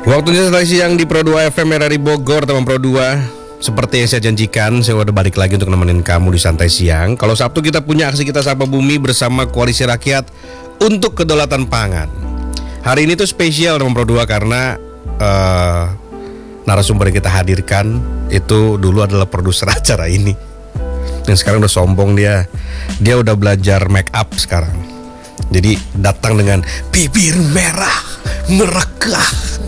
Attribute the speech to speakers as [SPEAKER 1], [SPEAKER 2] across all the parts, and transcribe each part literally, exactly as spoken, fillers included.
[SPEAKER 1] Waktunya santai siang di Pro dua F M R R I Bogor, teman Pro dua. Seperti yang saya janjikan, saya udah balik lagi untuk nemenin kamu di santai siang. Kalau Sabtu kita punya aksi Kita Sapa Bumi bersama Koalisi Rakyat untuk Kedaulatan Pangan. Hari ini tuh spesial teman Pro dua karena uh, narasumber yang kita hadirkan itu dulu adalah produser acara ini. Dan sekarang udah sombong dia. Dia udah belajar make up sekarang. Jadi datang dengan bibir merah merekah.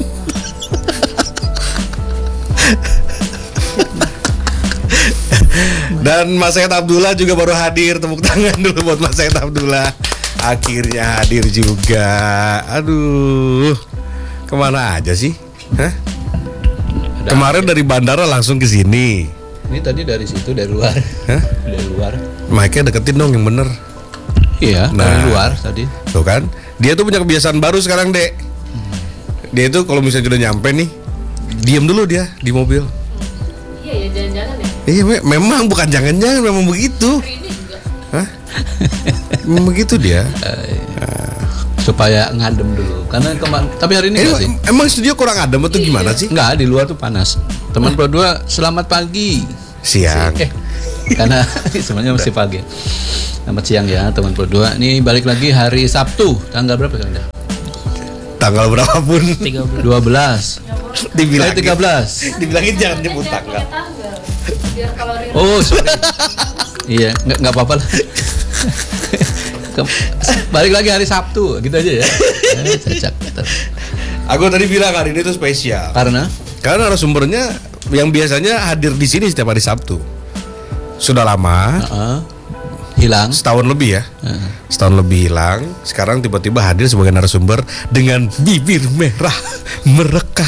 [SPEAKER 1] Dan Mas Syed Abdullah juga baru hadir. Tepuk tangan dulu buat Mas Syed Abdullah. Akhirnya hadir juga. Aduh, kemana aja sih? Hah? Kemarin dari bandara langsung ke sini.
[SPEAKER 2] Ini tadi dari situ, dari luar.
[SPEAKER 1] Hah?
[SPEAKER 2] Dari luar.
[SPEAKER 1] Mic-nya deketin dong yang bener.
[SPEAKER 2] Iya,
[SPEAKER 1] nah,
[SPEAKER 2] dari luar tadi.
[SPEAKER 1] Tuh kan, dia tuh punya kebiasaan baru sekarang, Dek. Dia itu kalau misalnya sudah nyampe nih, diam dulu dia di mobil.
[SPEAKER 3] Iya ya, jangan-jangan ya.
[SPEAKER 1] Iya, me- memang bukan jangan-jangan, memang begitu.
[SPEAKER 3] Ini juga.
[SPEAKER 1] Hah? Memang begitu dia.
[SPEAKER 2] Uh, supaya ngadem dulu. Karena kemarin, tapi hari ini
[SPEAKER 1] Eh,
[SPEAKER 2] enggak sih?
[SPEAKER 1] emang studio kurang adem atau
[SPEAKER 3] Iya.
[SPEAKER 1] gimana sih?
[SPEAKER 2] Enggak, di luar tuh panas. Teman Pro dua, selamat pagi.
[SPEAKER 1] Siang.
[SPEAKER 2] Eh, karena sebenarnya masih pagi. Selamat siang ya teman Pro dua. Ini balik lagi hari Sabtu, tanggal berapa kan?
[SPEAKER 1] Tanggal berapapun
[SPEAKER 2] dua belas.
[SPEAKER 1] dibilangin.
[SPEAKER 2] Eh, tiga belas.
[SPEAKER 1] Dibilangin jangan nyebut tanggal.
[SPEAKER 3] Tanggal. Biar kalau Riri
[SPEAKER 2] Oh, sorry. Iya, nggak nggak apa-apa lah. Ke- Balik lagi hari Sabtu, gitu aja ya. Eh, cacak.
[SPEAKER 1] Aku tadi bilang hari ini tuh spesial.
[SPEAKER 2] Karena
[SPEAKER 1] Karena narasumbernya yang biasanya hadir di sini setiap hari Sabtu. Sudah lama,
[SPEAKER 2] uh-uh, hilang.
[SPEAKER 1] setahun lebih ya.
[SPEAKER 2] Uh.
[SPEAKER 1] Setahun lebih hilang. Sekarang tiba-tiba hadir sebagai narasumber dengan bibir merah merekah.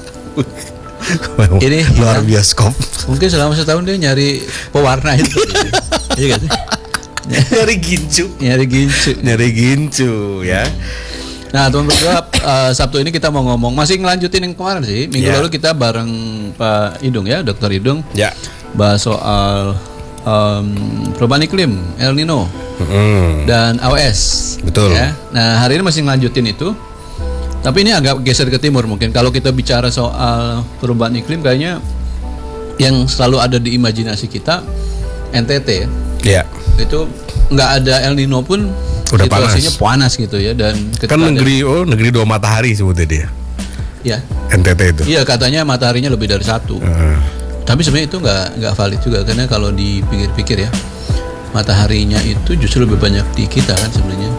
[SPEAKER 2] Ini
[SPEAKER 1] luar
[SPEAKER 2] hilang.
[SPEAKER 1] bioskop.
[SPEAKER 2] Mungkin selama setahun dia nyari pewarna itu. Iya kan?
[SPEAKER 1] Nyari gincu.
[SPEAKER 2] Nyari gincu.
[SPEAKER 1] Nyari gincu ya.
[SPEAKER 2] Nah, teman berdua, uh, Sabtu ini kita mau ngomong, masih ngelanjutin yang kemarin sih. Minggu
[SPEAKER 1] Ya.
[SPEAKER 2] lalu kita bareng Pak Idung ya, Dokter Idung,
[SPEAKER 1] Ya.
[SPEAKER 2] bahas soal um, perubahan iklim, El Nino,
[SPEAKER 1] Mm.
[SPEAKER 2] dan A W S.
[SPEAKER 1] Betul.
[SPEAKER 2] Ya. Nah, hari ini masih ngelanjutin itu. Tapi ini agak geser ke timur mungkin. Kalau kita bicara soal perubahan iklim, kayaknya yang selalu ada di imajinasi kita N T T ya.
[SPEAKER 1] Ya.
[SPEAKER 2] Itu nggak ada El Nino pun
[SPEAKER 1] Udah
[SPEAKER 2] situasinya panas. gitu ya. Dan ketika
[SPEAKER 1] Kan
[SPEAKER 2] ada-
[SPEAKER 1] negeri oh negeri dua matahari sebutnya dia.
[SPEAKER 2] ya.
[SPEAKER 1] N T T itu.
[SPEAKER 2] Iya, katanya mataharinya lebih dari satu.
[SPEAKER 1] Uh.
[SPEAKER 2] Tapi sebenarnya itu nggak nggak valid juga, karena kalau dipikir-pikir ya, mataharinya itu justru lebih banyak di kita kan sebenarnya.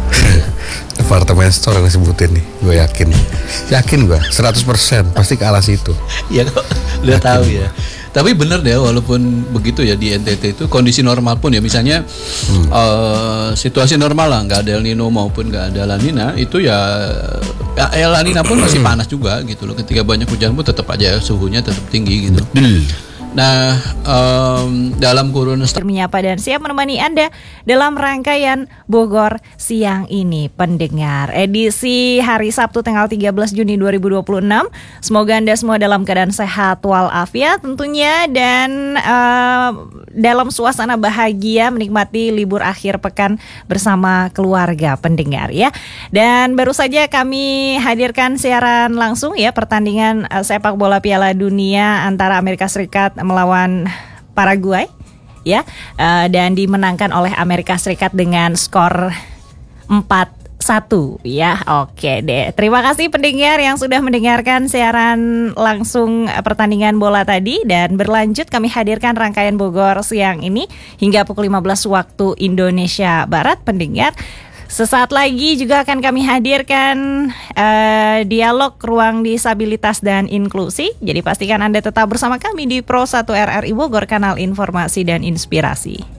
[SPEAKER 1] Departemen store yang sebutin nih, gue yakin, yakin gue, seratus persen pasti ke alas itu.
[SPEAKER 2] Iya kok, udah tahu ya. Tapi benar deh, walaupun begitu ya di N T T itu kondisi normal pun ya, misalnya hmm. uh, situasi normal lah, nggak ada El Nino maupun nggak ada La Nina, itu ya, ya El La Nina pun masih panas juga gitu loh. Ketika banyak hujan pun tetap aja suhunya tetap tinggi gitu. Nah, um, dalam kurun
[SPEAKER 4] menyapa dan siap menemani Anda dalam rangkaian Bogor siang ini, pendengar edisi hari Sabtu tanggal tiga belas Juni dua ribu dua puluh enam. Semoga Anda semua dalam keadaan sehat walafiat tentunya, dan uh, dalam suasana bahagia menikmati libur akhir pekan bersama keluarga, pendengar ya. Dan baru saja kami hadirkan siaran langsung ya pertandingan uh, sepak bola Piala Dunia antara Amerika Serikat melawan Paraguay ya, uh, dan dimenangkan oleh Amerika Serikat dengan skor empat satu ya. Oke deh. Terima kasih pendengar yang sudah mendengarkan siaran langsung pertandingan bola tadi, dan berlanjut kami hadirkan rangkaian Bogor siang ini hingga pukul lima belas waktu Indonesia Barat, pendengar. Sesaat lagi juga akan kami hadirkan uh, dialog ruang disabilitas dan inklusi. Jadi pastikan Anda tetap bersama kami di Pro satu R R I Bogor, kanal informasi dan inspirasi.